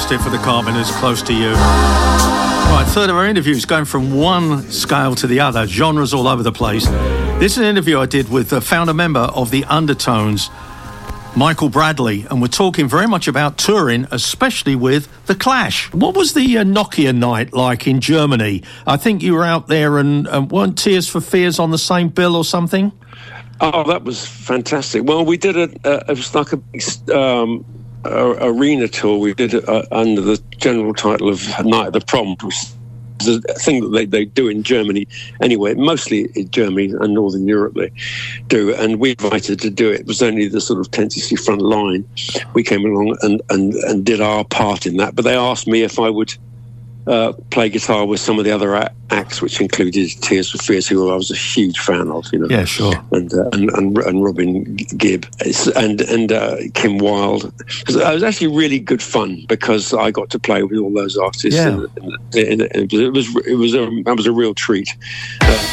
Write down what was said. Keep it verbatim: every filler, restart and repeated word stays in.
lost it for the Carpenters, Close to You. Right, third of our interviews, going from one scale to the other, genres all over the place. This is an interview I did with the founder member of the Undertones, Michael Bradley, and we're talking very much about touring, especially with The Clash. What was the uh, Nokia night like in Germany? I think you were out there and uh, weren't Tears for Fears on the same bill or something? Oh, that was fantastic. Well, we did a, uh, it was like a, um, a arena tour. We did it uh, under the general title of Night of the Prom, which is a thing that they, they do in Germany anyway, mostly in Germany and Northern Europe they do, and we invited to do it. It was only the sort of Tennessee front line. We came along and, and, and did our part in that, but they asked me if I would uh, play guitar with some of the other a- acts, which included Tears for Fears, who I was a huge fan of, you know. Yeah, sure. And uh, and, and and Robin Gibb and and uh, Kim Wilde. It was actually really good fun because I got to play with all those artists. Yeah. And, and, and it was it was a, that was a real treat. Uh,